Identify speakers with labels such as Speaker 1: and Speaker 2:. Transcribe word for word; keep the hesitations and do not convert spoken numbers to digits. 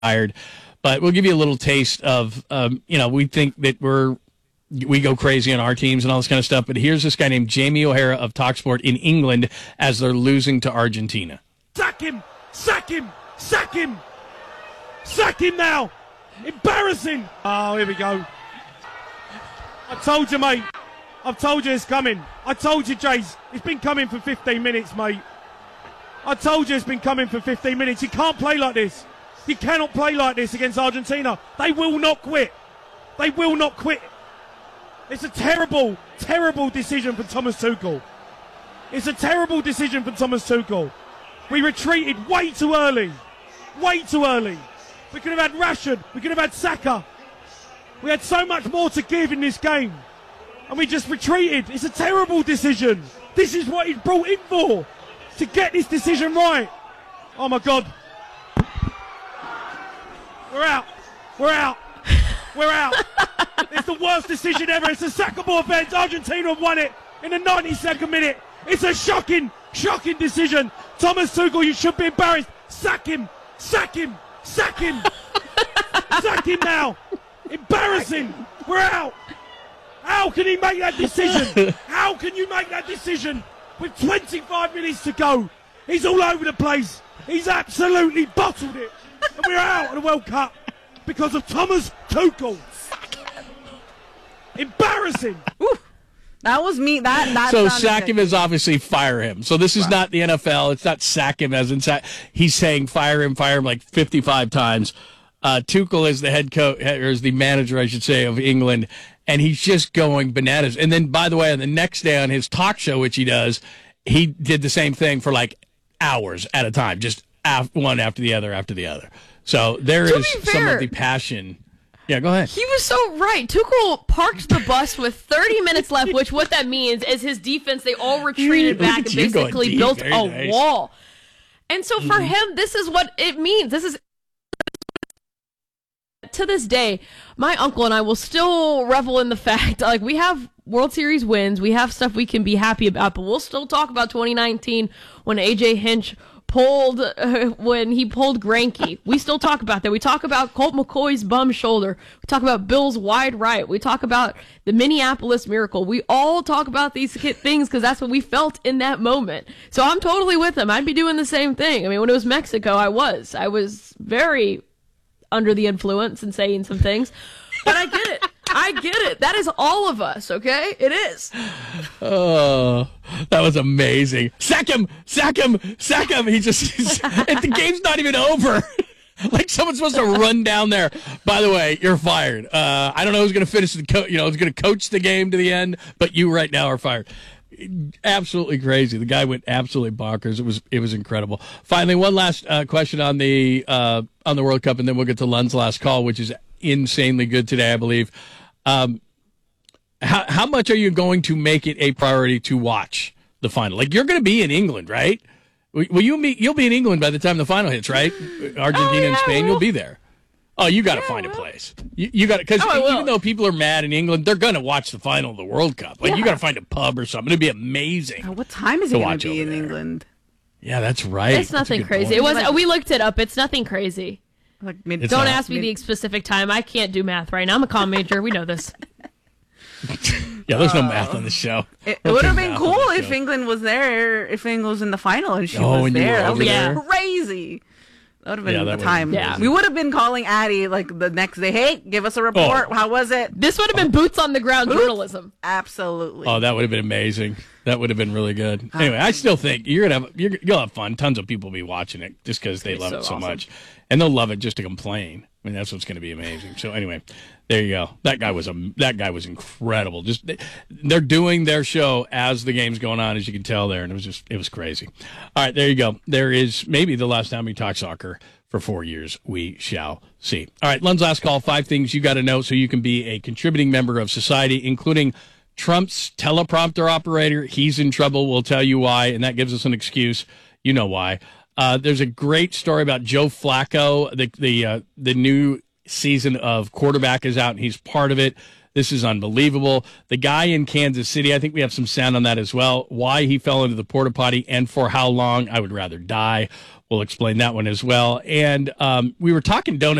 Speaker 1: fired. But we'll give you a little taste of, um, you know, we think that we're we go crazy on our teams and all this kind of stuff. But here's this guy named Jamie O'Hara of TalkSport in England as they're losing to Argentina.
Speaker 2: Sack him! Sack him! Sack him! Sack him now! Embarrassing! Oh, here we go. I told you, mate. I've told you it's coming. I told you, Jace. It's been coming for fifteen minutes, mate. I told you it's been coming for fifteen minutes. You can't play like this. You cannot play like this against Argentina. They will not quit. They will not quit. It's a terrible, terrible decision for Thomas Tuchel. It's a terrible decision for Thomas Tuchel. We retreated way too early. Way too early. We could have had Rashford. We could have had Saka. We had so much more to give in this game. And we just retreated. It's a terrible decision. This is what he's brought in for. To get this decision right. Oh, my God. We're out. We're out. We're out. It's the worst decision ever. It's a sackable offence. Argentina have won it in the ninety-second minute. It's a shocking, shocking decision. Thomas Tuchel, you should be embarrassed. Sack him. Sack him. Sack him. Sack him now. Embarrassing. We're out. How can he make that decision? How can you make that decision with twenty-five minutes to go? He's all over the place. He's absolutely bottled it. And we're out of the World Cup because of Thomas Tuchel. Embarrassing.
Speaker 3: Ooh, that was me. That, that
Speaker 1: so sack him is obviously fire him. So this is wow. not the N F L. It's not sack him as in sack. He's saying fire him, fire him like fifty-five times. Uh, Tuchel is the head coach, or is the manager, I should say, of England, and he's just going bananas. And then, by the way, on the next day on his talk show, which he does, he did the same thing for like hours at a time, just af- one after the other after the other. So there
Speaker 4: to
Speaker 1: is some of the passion. Yeah, go ahead.
Speaker 4: He was so right. Tuchel parked the bus with thirty minutes left, which what that means is his defense, they all retreated back and basically built a nice. wall. And so for mm-hmm. him, this is what it means. This is to this day, my uncle and I will still revel in the fact, like, we have World Series wins, we have stuff we can be happy about, but we'll still talk about twenty nineteen when A J Hinch pulled, uh, when he pulled Greinke. We still talk about that. We talk about Colt McCoy's bum shoulder. We talk about Bill's wide right. We talk about the Minneapolis Miracle. We all talk about these things because that's what we felt in that moment. So I'm totally with him. I'd be doing the same thing. I mean, when it was Mexico, I was. I was very under the influence and saying some things. But I get it. I get it. That is all of us, okay? It is.
Speaker 1: Oh, that was amazing. Sack him! Sack him! Sack him! He just, he's, the game's not even over. Like someone's supposed to run down there. By the way, you're fired. Uh, I don't know who's going to finish the, co- you know, who's going to coach the game to the end, but you right now are fired. Absolutely crazy. The guy went absolutely bonkers. It was, it was incredible. Finally, one last uh, question on the uh, on the World Cup, and then we'll get to Lund's last call, which is insanely good today, I believe. Um, how how much are you going to make it a priority to watch the final? Like, you're going to be in England, right? Will you be? You'll be in England by the time the final hits, right? Argentina oh, yeah, and Spain, you'll be there. Oh, you got to yeah, find a place. You, you got to, because oh, even though people are mad in England, they're going to watch the final of the World Cup. Like, yeah. you got to find a pub or something. It'd be amazing.
Speaker 3: Oh, what time is it going to be in there. England?
Speaker 1: Yeah, that's right.
Speaker 4: It's nothing crazy. Point. It was. Like, we looked it up. It's nothing crazy.
Speaker 3: Like mid-
Speaker 4: Don't
Speaker 3: not,
Speaker 4: ask me mid- the specific time. I can't do math right now. I'm a comm major. We know this.
Speaker 1: Yeah, there's no math on the show.
Speaker 3: It, it would have been cool if show. England was there, if England was in the final and she
Speaker 1: oh,
Speaker 3: was there. That would be
Speaker 4: yeah.
Speaker 3: crazy. That would have been
Speaker 1: yeah,
Speaker 3: the time.
Speaker 4: Yeah.
Speaker 3: We would have been calling Addie like the next day. Hey, give us a report. Oh. How was it?
Speaker 4: This would have been boots on the ground boots? journalism.
Speaker 3: Absolutely.
Speaker 1: Oh, that would have been amazing. That would have been really good. Anyway, I still think you're gonna have you're, you'll have fun. Tons of people will be watching it just because they love so it so awesome. much, and they'll love it just to complain. I mean, that's what's going to be amazing. So anyway, there you go. That guy was a that guy was incredible. Just they're doing their show as the game's going on, as you can tell there, and it was just it was crazy. All right, there you go. There is maybe the last time we talk soccer for four years. We shall see. All right, Lund's last call. Five things you got to know so you can be a contributing member of society, including Trump's teleprompter operator. He's in trouble. We'll tell you why, and that gives us an excuse. You know why. Uh, there's a great story about Joe Flacco, the the uh, the new season of quarterback is out, and he's part of it. This is unbelievable. The guy in Kansas City, I think we have some sound on that as well. Why he fell into the porta potty and for how long, I would rather die. We'll explain that one as well. And um, we were talking donuts.